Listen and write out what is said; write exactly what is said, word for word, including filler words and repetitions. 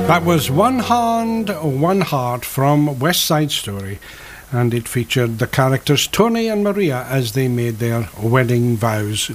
That was One Hand, One Heart from West Side Story, and it featured the characters Tony and Maria as they made their wedding vows